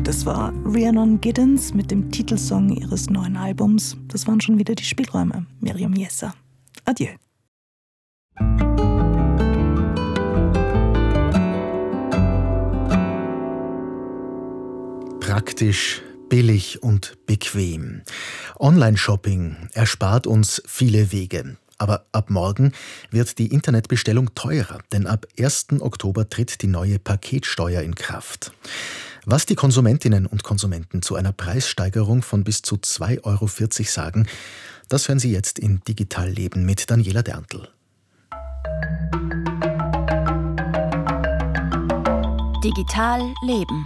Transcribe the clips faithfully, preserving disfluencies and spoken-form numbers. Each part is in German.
Das war Rhiannon Giddens mit dem Titelsong ihres neuen Albums. Das waren schon wieder die Spielräume. Miriam Jesser. Adieu. Praktisch, billig und bequem. Online-Shopping erspart uns viele Wege. Aber ab morgen wird die Internetbestellung teurer, denn ab ersten Oktober tritt die neue Paketsteuer in Kraft. Was die Konsumentinnen und Konsumenten zu einer Preissteigerung von bis zu zwei Euro vierzig sagen, das hören Sie jetzt in Digital Leben mit Daniela Derntl. Digital Leben.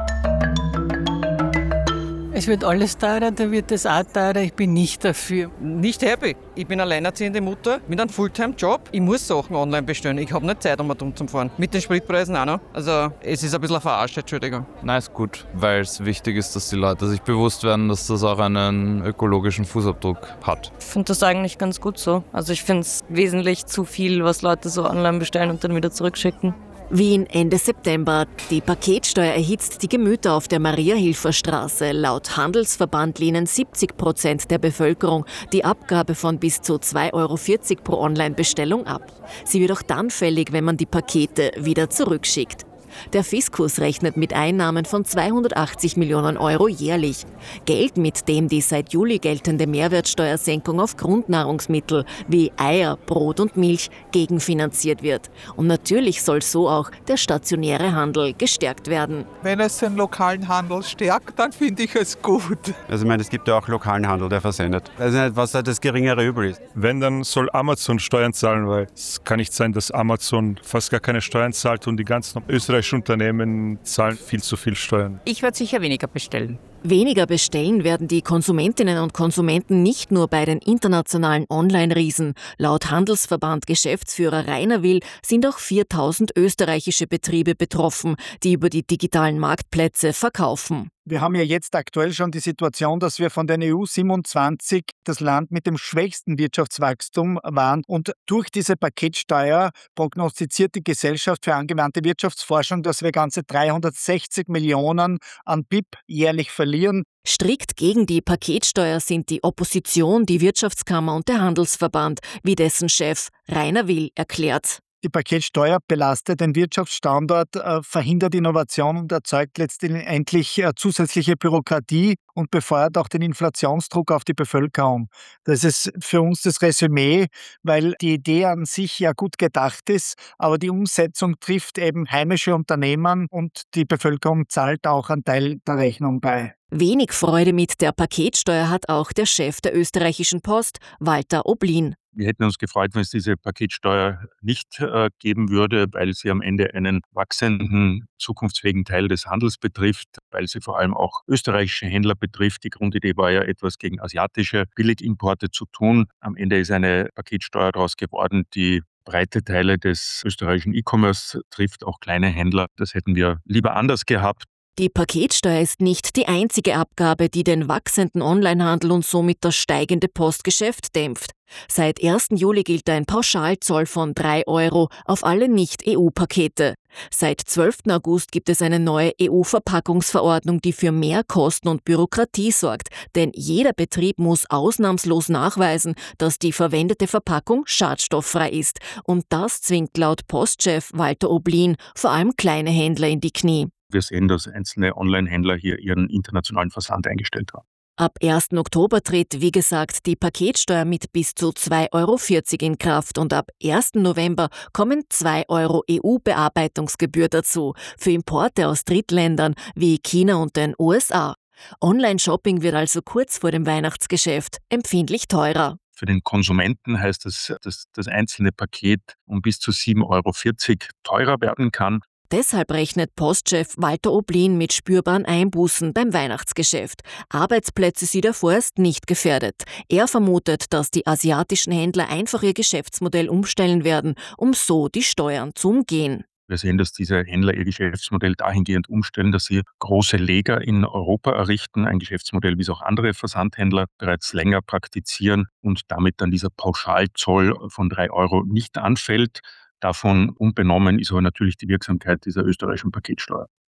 Es wird alles teurer, da wird es auch teurer. Ich bin nicht dafür. Nicht happy. Ich bin alleinerziehende Mutter mit einem Fulltime-Job. Ich muss Sachen online bestellen. Ich habe nicht Zeit, um dumm zu fahren. Mit den Spritpreisen auch noch. Also es ist ein bisschen verarscht, Entschuldigung. Nein, ist gut, weil es wichtig ist, dass die Leute sich bewusst werden, dass das auch einen ökologischen Fußabdruck hat. Ich finde das eigentlich ganz gut so. Also ich finde es wesentlich zu viel, was Leute so online bestellen und dann wieder zurückschicken. Wien Ende September. Die Paketsteuer erhitzt die Gemüter auf der Maria-Hilfer-Straße. Laut Handelsverband lehnen siebzig Prozent der Bevölkerung die Abgabe von bis zu zwei Euro vierzig pro Online-Bestellung ab. Sie wird auch dann fällig, wenn man die Pakete wieder zurückschickt. Der Fiskus rechnet mit Einnahmen von zweihundertachtzig Millionen Euro jährlich. Geld, mit dem die seit Juli geltende Mehrwertsteuersenkung auf Grundnahrungsmittel wie Eier, Brot und Milch gegenfinanziert wird. Und natürlich soll so auch der stationäre Handel gestärkt werden. Wenn es den lokalen Handel stärkt, dann finde ich es gut. Also ich meine, es gibt ja auch lokalen Handel, der versendet. Ich weiß nicht, was da das geringere übel ist. Wenn, dann soll Amazon Steuern zahlen, weil es kann nicht sein, dass Amazon fast gar keine Steuern zahlt und die ganzen österreichischen Unternehmen zahlen viel zu viel Steuern. Ich werde sicher weniger bestellen. Weniger bestellen werden die Konsumentinnen und Konsumenten nicht nur bei den internationalen Online-Riesen. Laut Handelsverband Geschäftsführer Rainer Will sind auch viertausend österreichische Betriebe betroffen, die über die digitalen Marktplätze verkaufen. Wir haben ja jetzt aktuell schon die Situation, dass wir von den E U siebenundzwanzig das Land mit dem schwächsten Wirtschaftswachstum waren. Und durch diese Paketsteuer prognostiziert die Gesellschaft für angewandte Wirtschaftsforschung, dass wir ganze dreihundertsechzig Millionen an B I P jährlich verlieren. Strikt gegen die Paketsteuer sind die Opposition, die Wirtschaftskammer und der Handelsverband, wie dessen Chef Rainer Will erklärt. Die Paketsteuer belastet den Wirtschaftsstandort, äh, verhindert Innovation und erzeugt letztendlich äh, zusätzliche Bürokratie und befeuert auch den Inflationsdruck auf die Bevölkerung. Das ist für uns das Resümee, weil die Idee an sich ja gut gedacht ist, aber die Umsetzung trifft eben heimische Unternehmen und die Bevölkerung zahlt auch einen Teil der Rechnung bei. Wenig Freude mit der Paketsteuer hat auch der Chef der österreichischen Post, Walter Oblin. Wir hätten uns gefreut, wenn es diese Paketsteuer nicht äh, geben würde, weil sie am Ende einen wachsenden, zukunftsfähigen Teil des Handels betrifft, weil sie vor allem auch österreichische Händler betrifft. Die Grundidee war ja, etwas gegen asiatische Billigimporte zu tun. Am Ende ist eine Paketsteuer daraus geworden, die breite Teile des österreichischen E-Commerce trifft, auch kleine Händler. Das hätten wir lieber anders gehabt. Die Paketsteuer ist nicht die einzige Abgabe, die den wachsenden Onlinehandel und somit das steigende Postgeschäft dämpft. Seit ersten Juli gilt ein Pauschalzoll von drei Euro auf alle Nicht-E U-Pakete. Seit zwölften August gibt es eine neue E U-Verpackungsverordnung, die für mehr Kosten und Bürokratie sorgt. Denn jeder Betrieb muss ausnahmslos nachweisen, dass die verwendete Verpackung schadstofffrei ist. Und das zwingt laut Postchef Walter Oblin vor allem kleine Händler in die Knie. Wir sehen, dass einzelne Online-Händler hier ihren internationalen Versand eingestellt haben. Ab ersten Oktober tritt, wie gesagt, die Paketsteuer mit bis zu zwei Euro vierzig in Kraft und ab ersten November kommen zwei Euro E U-Bearbeitungsgebühr dazu für Importe aus Drittländern wie China und den U S A. Online-Shopping wird also kurz vor dem Weihnachtsgeschäft empfindlich teurer. Für den Konsumenten heißt das, dass das einzelne Paket um bis zu sieben Euro vierzig teurer werden kann. Deshalb rechnet Postchef Walter Oblin mit spürbaren Einbußen beim Weihnachtsgeschäft. Arbeitsplätze sieht er vorerst nicht gefährdet. Er vermutet, dass die asiatischen Händler einfach ihr Geschäftsmodell umstellen werden, um so die Steuern zu umgehen. Wir sehen, dass diese Händler ihr Geschäftsmodell dahingehend umstellen, dass sie große Lager in Europa errichten, ein Geschäftsmodell, wie es auch andere Versandhändler bereits länger praktizieren und damit dann dieser Pauschalzoll von drei Euro nicht anfällt. Davon unbenommen ist aber natürlich die Wirksamkeit dieser österreichischen Paketsteuer.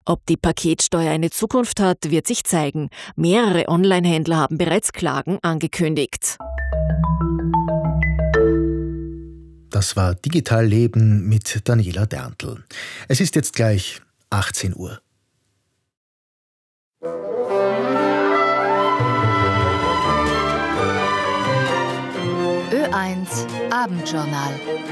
Ob die Paketsteuer eine Zukunft hat, wird sich zeigen. Mehrere Online-Händler haben bereits Klagen angekündigt. Das war Digital Leben mit Daniela Derntl. Es ist jetzt gleich achtzehn Uhr. Ö eins Abendjournal.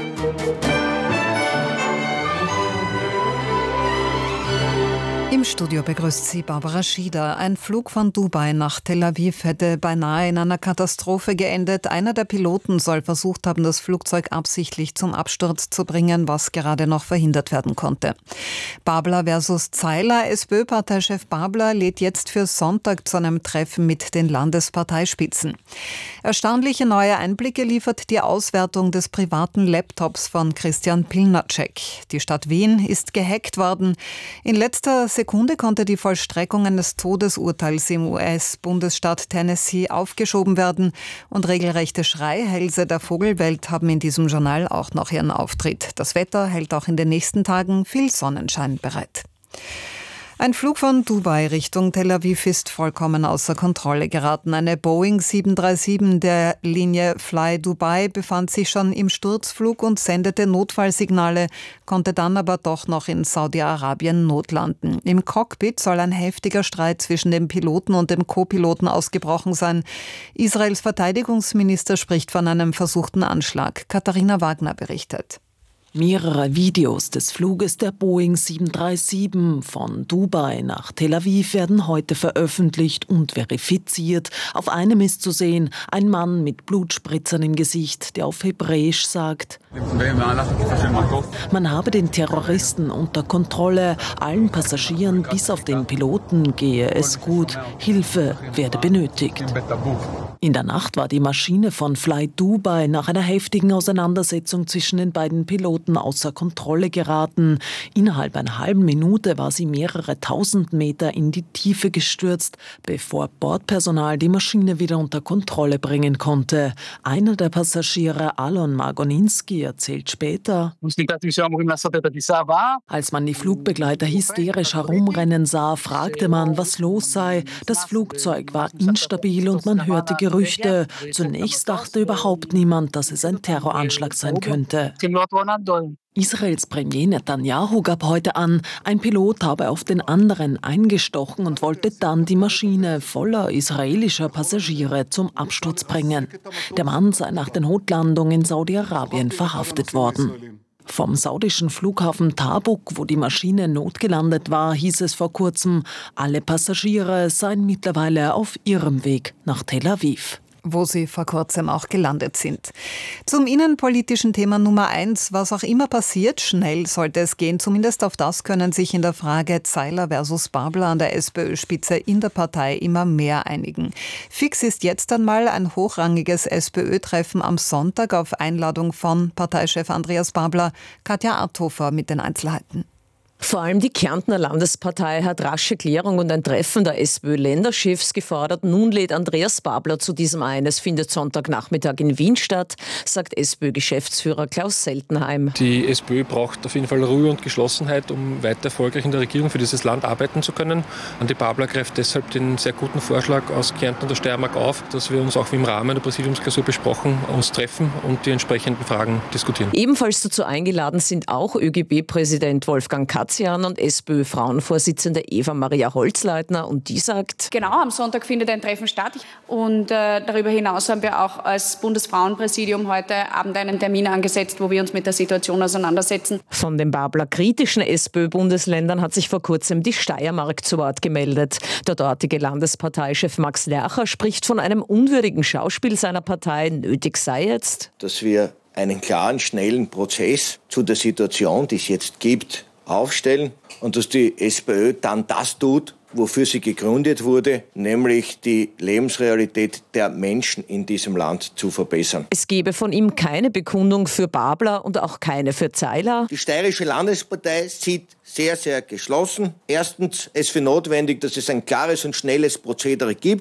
Im Studio begrüßt sie Barbara Schieder. Ein Flug von Dubai nach Tel Aviv hätte beinahe in einer Katastrophe geendet. Einer der Piloten soll versucht haben, das Flugzeug absichtlich zum Absturz zu bringen, was gerade noch verhindert werden konnte. Babler versus Zeiler. SPÖ-Parteichef Babler lädt jetzt für Sonntag zu einem Treffen mit den Landesparteispitzen. Erstaunliche neue Einblicke liefert die Auswertung des privaten Laptops von Christian Pilnacek. Die Stadt Wien ist gehackt worden. In letzter Sekunde konnte die Vollstreckung eines Todesurteils im U S-Bundesstaat Tennessee aufgeschoben werden und regelrechte Schreihälse der Vogelwelt haben in diesem Journal auch noch ihren Auftritt. Das Wetter hält auch in den nächsten Tagen viel Sonnenschein bereit. Ein Flug von Dubai Richtung Tel Aviv ist vollkommen außer Kontrolle geraten. Eine Boeing sieben drei sieben der Linie Fly Dubai befand sich schon im Sturzflug und sendete Notfallsignale, konnte dann aber doch noch in Saudi-Arabien notlanden. Im Cockpit soll ein heftiger Streit zwischen dem Piloten und dem Co-Piloten ausgebrochen sein. Israels Verteidigungsminister spricht von einem versuchten Anschlag. Katharina Wagner berichtet. Mehrere Videos des Fluges der Boeing sieben drei sieben von Dubai nach Tel Aviv werden heute veröffentlicht und verifiziert. Auf einem ist zu sehen ein Mann mit Blutspritzern im Gesicht, der auf Hebräisch sagt: Man habe den Terroristen unter Kontrolle, allen Passagieren bis auf den Piloten gehe es gut, Hilfe werde benötigt. In der Nacht war die Maschine von Fly Dubai nach einer heftigen Auseinandersetzung zwischen den beiden Piloten außer Kontrolle geraten. Innerhalb einer halben Minute war sie mehrere tausend Meter in die Tiefe gestürzt, bevor Bordpersonal die Maschine wieder unter Kontrolle bringen konnte. Einer der Passagiere, Alon Margoninski, erzählt später: Als man die Flugbegleiter hysterisch herumrennen sah, fragte man, was los sei. Das Flugzeug war instabil und man hörte Gerüchte. Zunächst dachte überhaupt niemand, dass es ein Terroranschlag sein könnte. Israels Premier Netanyahu gab heute an, ein Pilot habe auf den anderen eingestochen und wollte dann die Maschine voller israelischer Passagiere zum Absturz bringen. Der Mann sei nach der Notlandung in Saudi-Arabien verhaftet worden. Vom saudischen Flughafen Tabuk, wo die Maschine notgelandet war, hieß es vor kurzem, alle Passagiere seien mittlerweile auf ihrem Weg nach Tel Aviv. Wo sie vor kurzem auch gelandet sind. Zum innenpolitischen Thema Nummer eins, was auch immer passiert, schnell sollte es gehen. Zumindest auf das können sich in der Frage Zeiler versus Babler an der SPÖ-Spitze in der Partei immer mehr einigen. Fix ist jetzt einmal ein hochrangiges SPÖ-Treffen am Sonntag auf Einladung von Parteichef Andreas Babler. Katja Arthofer mit den Einzelheiten. Vor allem die Kärntner Landespartei hat rasche Klärung und ein Treffen der SPÖ-Länderchefs gefordert. Nun lädt Andreas Babler zu diesem ein. Es findet Sonntagnachmittag in Wien statt, sagt SPÖ-Geschäftsführer Klaus Seltenheim. Die SPÖ braucht auf jeden Fall Ruhe und Geschlossenheit, um weiter erfolgreich in der Regierung für dieses Land arbeiten zu können. Und die Babler greift deshalb den sehr guten Vorschlag aus Kärnten und der Steiermark auf, dass wir uns auch wie im Rahmen der Präsidiumsklausur besprochen uns treffen und die entsprechenden Fragen diskutieren. Ebenfalls dazu eingeladen sind auch ÖGB-Präsident Wolfgang Katzian und SPÖ-Frauenvorsitzende Eva-Maria Holzleitner, und die sagt: Genau, am Sonntag findet ein Treffen statt und äh, darüber hinaus haben wir auch als Bundesfrauenpräsidium heute Abend einen Termin angesetzt, wo wir uns mit der Situation auseinandersetzen. Von den Babler-kritischen SPÖ-Bundesländern hat sich vor kurzem die Steiermark zu Wort gemeldet. Der dortige Landesparteichef Max Lercher spricht von einem unwürdigen Schauspiel seiner Partei. Nötig sei jetzt, dass wir einen klaren, schnellen Prozess zu der Situation, die es jetzt gibt, aufstellen und dass die SPÖ dann das tut, wofür sie gegründet wurde, nämlich die Lebensrealität der Menschen in diesem Land zu verbessern. Es gebe von ihm keine Bekundung für Babler und auch keine für Zeiler. Die Steirische Landespartei sieht sehr, sehr geschlossen. Erstens es für notwendig, dass es ein klares und schnelles Prozedere gibt.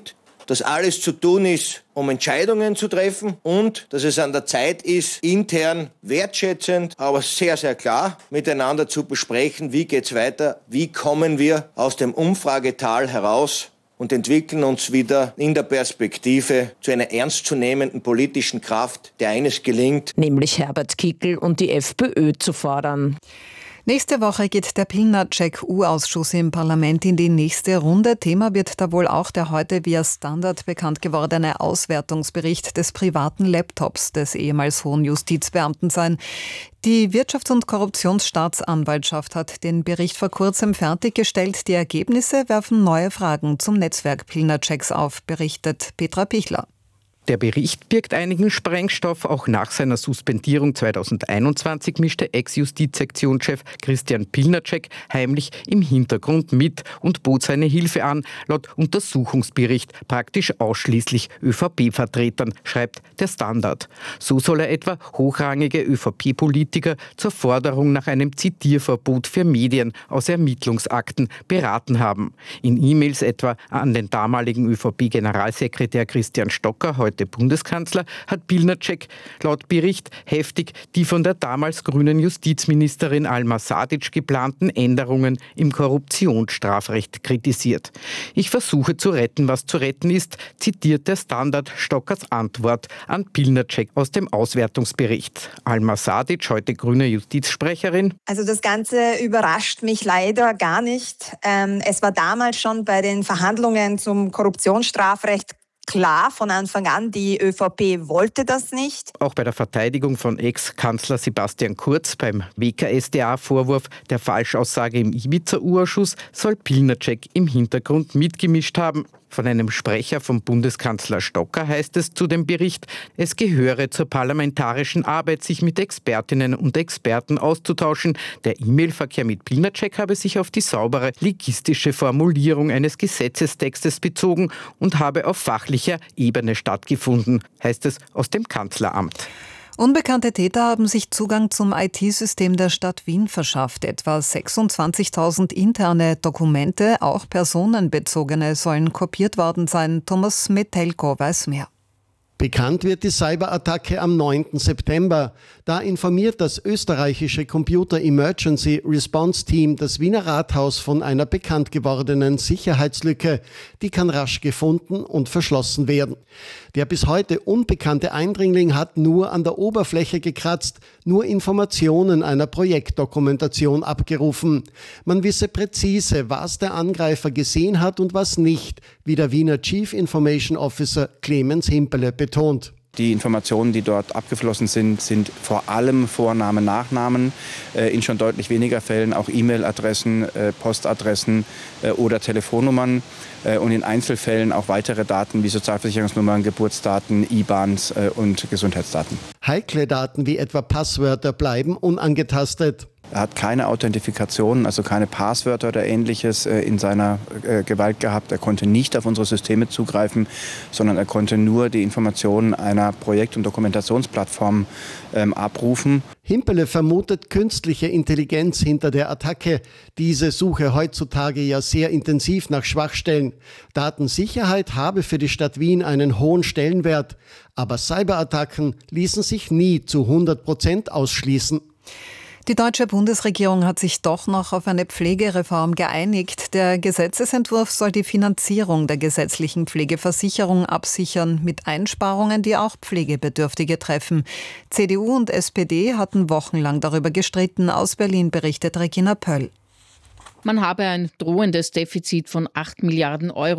dass alles zu tun ist, um Entscheidungen zu treffen und dass es an der Zeit ist, intern wertschätzend, aber sehr, sehr klar miteinander zu besprechen, wie geht's weiter, wie kommen wir aus dem Umfragetal heraus und entwickeln uns wieder in der Perspektive zu einer ernstzunehmenden politischen Kraft, der eines gelingt, nämlich Herbert Kickl und die FPÖ zu fordern. Nächste Woche geht der Pilnacek-U-Ausschuss im Parlament in die nächste Runde. Thema wird da wohl auch der heute via Standard bekannt gewordene Auswertungsbericht des privaten Laptops des ehemals hohen Justizbeamten sein. Die Wirtschafts- und Korruptionsstaatsanwaltschaft hat den Bericht vor kurzem fertiggestellt. Die Ergebnisse werfen neue Fragen zum Netzwerk Pilnaceks auf, berichtet Petra Pichler. Der Bericht birgt einigen Sprengstoff. Auch nach seiner Suspendierung zweitausendeinundzwanzig mischte Ex-Justizsektionschef Christian Pilnacek heimlich im Hintergrund mit und bot seine Hilfe an, laut Untersuchungsbericht praktisch ausschließlich ÖVP-Vertretern, schreibt der Standard. So soll er etwa hochrangige ÖVP-Politiker zur Forderung nach einem Zitierverbot für Medien aus Ermittlungsakten beraten haben. In E-Mails etwa an den damaligen ÖVP-Generalsekretär Christian Stocker, heute Bundeskanzler, hat Pilnacek laut Bericht heftig die von der damals grünen Justizministerin Alma Sadic geplanten Änderungen im Korruptionsstrafrecht kritisiert. Ich versuche zu retten, was zu retten ist, zitiert der Standard Stockers Antwort an Pilnacek aus dem Auswertungsbericht. Alma Sadic, heute grüne Justizsprecherin. Also das Ganze überrascht mich leider gar nicht. Ähm, es war damals schon bei den Verhandlungen zum Korruptionsstrafrecht klar von Anfang an, die ÖVP wollte das nicht. Auch bei der Verteidigung von Ex-Kanzler Sebastian Kurz beim W K S d A-Vorwurf der Falschaussage im Ibiza-U-Ausschuss soll Pilnacek im Hintergrund mitgemischt haben. Von einem Sprecher vom Bundeskanzler Stocker heißt es zu dem Bericht, es gehöre zur parlamentarischen Arbeit, sich mit Expertinnen und Experten auszutauschen. Der E-Mail-Verkehr mit Pilnacek habe sich auf die saubere legistische Formulierung eines Gesetzestextes bezogen und habe auf fachlicher Ebene stattgefunden, heißt es aus dem Kanzleramt. Unbekannte Täter haben sich Zugang zum I T-System der Stadt Wien verschafft. Etwa sechsundzwanzigtausend interne Dokumente, auch personenbezogene, sollen kopiert worden sein. Thomas Metelko weiß mehr. Bekannt wird die Cyberattacke am neunten September. Da informiert das österreichische Computer Emergency Response Team das Wiener Rathaus von einer bekannt gewordenen Sicherheitslücke. Die kann rasch gefunden und verschlossen werden. Der bis heute unbekannte Eindringling hat nur an der Oberfläche gekratzt, nur Informationen einer Projektdokumentation abgerufen. Man wisse präzise, was der Angreifer gesehen hat und was nicht, wie der Wiener Chief Information Officer Clemens Himpele betont. Die Informationen, die dort abgeflossen sind, sind vor allem Vornamen, Nachnamen, äh, in schon deutlich weniger Fällen auch E-Mail-Adressen, äh, Postadressen äh, oder Telefonnummern äh, und in Einzelfällen auch weitere Daten wie Sozialversicherungsnummern, Geburtsdaten, I B A Ns äh, und Gesundheitsdaten. Heikle Daten wie etwa Passwörter bleiben unangetastet. Er hat keine Authentifikation, also keine Passwörter oder Ähnliches äh, in seiner äh, Gewalt gehabt. Er konnte nicht auf unsere Systeme zugreifen, sondern er konnte nur die Informationen einer Projekt- und Dokumentationsplattform ähm, abrufen. Himpele vermutet künstliche Intelligenz hinter der Attacke. Diese suche heutzutage ja sehr intensiv nach Schwachstellen. Datensicherheit habe für die Stadt Wien einen hohen Stellenwert. Aber Cyberattacken ließen sich nie zu hundert Prozent ausschließen. Die deutsche Bundesregierung hat sich doch noch auf eine Pflegereform geeinigt. Der Gesetzesentwurf soll die Finanzierung der gesetzlichen Pflegeversicherung absichern, mit Einsparungen, die auch Pflegebedürftige treffen. C D U und S P D hatten wochenlang darüber gestritten. Aus Berlin berichtet Regina Pöll. Man habe ein drohendes Defizit von acht Milliarden Euro